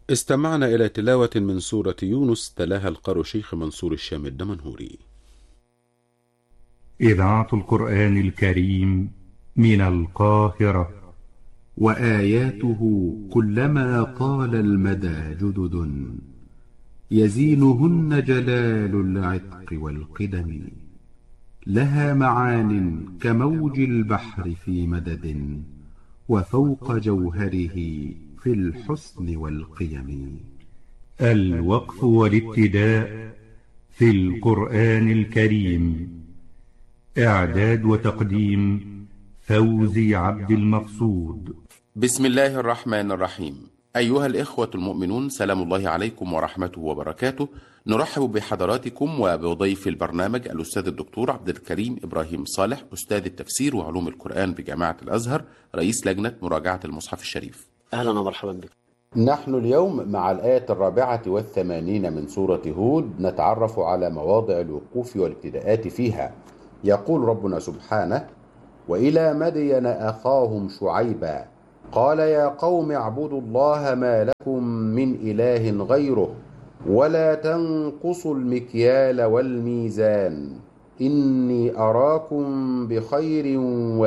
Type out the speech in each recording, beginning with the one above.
استمعنا إلى تلاوة من سورة يونس تلاها القارئ شيخ منصور الشام الدمنهوري. إذاعة القرآن الكريم من القاهرة. وآياته كلما طال المدى جدد، يزينهن جلال العتق والقدم. لها معان كموج البحر في مدد، وفوق جوهره في الحسن والقيم. الوقف والابتداء في القرآن الكريم. إعداد وتقديم فوزي عبد المقصود. بسم الله الرحمن الرحيم. أيها الإخوة المؤمنون، سلام الله عليكم ورحمته وبركاته. نرحب بحضراتكم وبضيف البرنامج الأستاذ الدكتور عبد الكريم إبراهيم صالح، أستاذ التفسير وعلوم القرآن بجامعة الأزهر، رئيس لجنة مراجعة المصحف الشريف. أهلا ومرحبا بك. نحن اليوم مع الآية 84 من سورة هود، نتعرف على مواضع الوقوف والابتداءات فيها. يقول ربنا سبحانه: وإلى مدين أخاهم شعيبا قال يا قوم اعبدوا الله ما لكم من إله غيره ولا تنقصوا المكيال والميزان إني أراكم بخير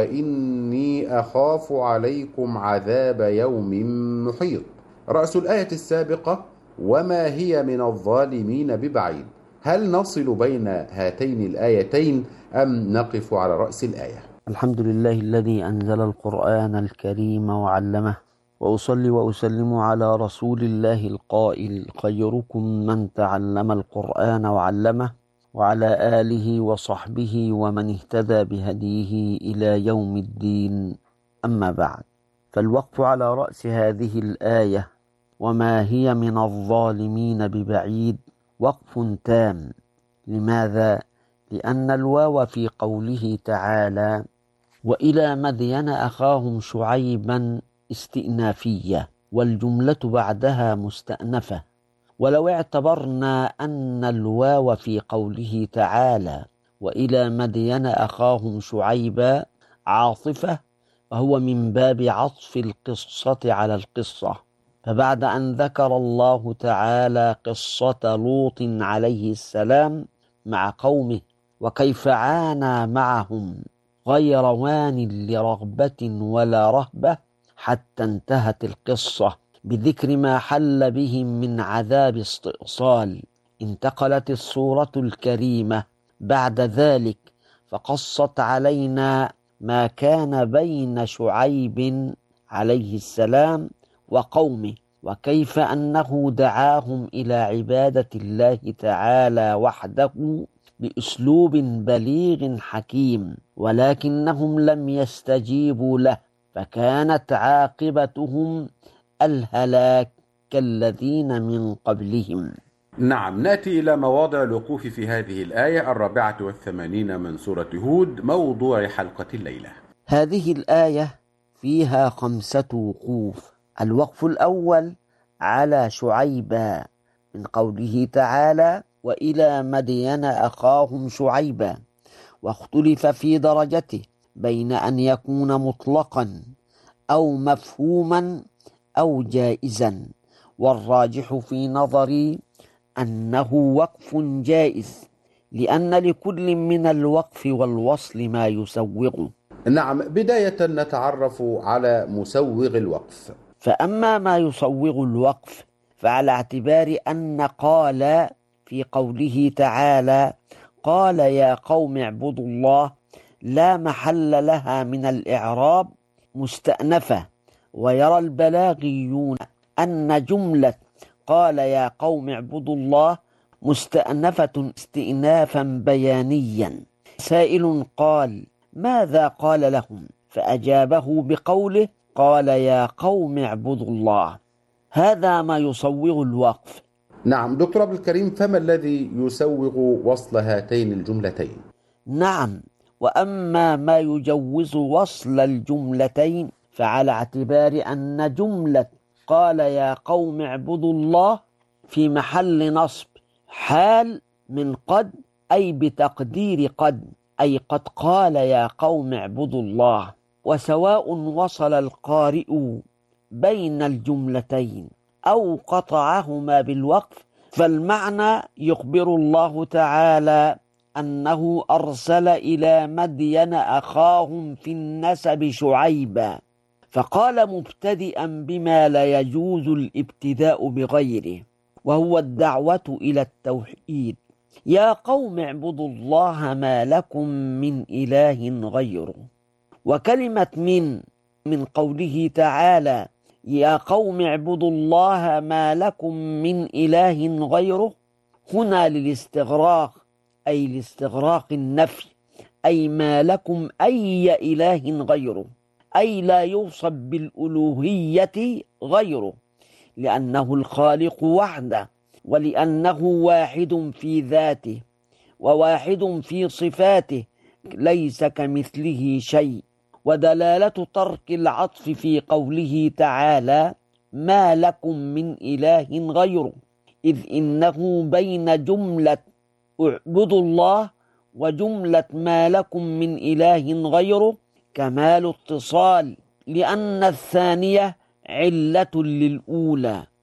وإني أخاف عليكم عذاب يوم محيط. رأس الآية السابقة: وما هي من الظالمين ببعيد. هل نصل بين هاتين الآيتين أم نقف على رأس الآية؟ الحمد لله الذي أنزل القرآن الكريم وعلمه، وأصلي وأسلم على رسول الله القائل: خيركم من تعلم القرآن وعلمه، وعلى آله وصحبه ومن اهتدى بهديه إلى يوم الدين. أما بعد، فالوقف على رأس هذه الآية وما هي من الظالمين ببعيد وقف تام. لماذا؟ لأن الواو في قوله تعالى وإلى مدين أخاهم شعيبا استئنافية، والجملة بعدها مستأنفة. ولو اعتبرنا أن الواو في قوله تعالى وإلى مدين أخاهم شعيبا عاطفة، وهو من باب عطف القصة على القصة. فبعد أن ذكر الله تعالى قصة لوط عليه السلام مع قومه وكيف عانى معهم غير وان لرغبة ولا رهبة حتى انتهت القصة بذكر ما حل بهم من عذاب استئصال، انتقلت السورة الكريمة بعد ذلك فقصت علينا ما كان بين شعيب عليه السلام وقومه، وكيف أنه دعاهم إلى عبادة الله تعالى وحده بأسلوب بليغ حكيم، ولكنهم لم يستجيبوا له، فكانت عاقبتهم الهلاك كالذين من قبلهم. نعم، نأتي إلى مواضع الوقوف في هذه الآية 84 من سورة هود، موضوع حلقة الليلة. هذه الآية فيها 5 وقوف. الوقف الأول على شعيبا من قوله تعالى وإلى مدين أخاهم شعيبا، واختلف في درجته بين أن يكون مطلقا أو مفهوما أو جائزا، والراجح في نظري أنه وقف جائز، لأن لكل من الوقف والوصل ما يسوغه. نعم، بداية نتعرف على مسوغ الوقف. فأما ما يسوغ الوقف فعلى اعتبار أن قال في قوله تعالى قال يا قوم اعبدوا الله لا محل لها من الإعراب مستأنفة، ويرى البلاغيون أن جملة قال يا قوم اعبدوا الله مستأنفة استئنافا بيانيا. سائل قال ماذا قال لهم؟ فأجابه بقوله قال يا قوم اعبدوا الله. هذا ما يصوغ الوقف. نعم دكتور عبد الكريم، فما الذي يسوغ وصل هاتين الجملتين؟ نعم، وأما ما يجوز وصل الجملتين فعلى اعتبار أن جملة قال يا قوم اعبدوا الله في محل نصب حال من قد، أي بتقدير قد، أي قد قال يا قوم اعبدوا الله. وسواء وصل القارئ بين الجملتين أو قطعهما بالوقف، فالمعنى يخبر الله تعالى أنه أرسل إلى مدين أخاهم في النسب شعيبا، فقال مبتدئا بما لا يجوز الابتداء بغيره، وهو الدعوة إلى التوحيد: يا قوم اعبدوا الله ما لكم من إله غيره. وكلمة من قوله تعالى يا قوم اعبدوا الله ما لكم من إله غيره هنا للاستغراق، أي لاستغراق النفي، أي ما لكم أي إله غيره، أي لا يوصف بالألوهية غيره، لأنه الخالق وحده، ولأنه واحد في ذاته وواحد في صفاته، ليس كمثله شيء. ودلالة ترك العطف في قوله تعالى ما لكم من إله غيره، إذ إنه بين جملة اعبدوا الله وجملة ما لكم من إله غيره كمال اتصال، لأن الثانية علة للأولى،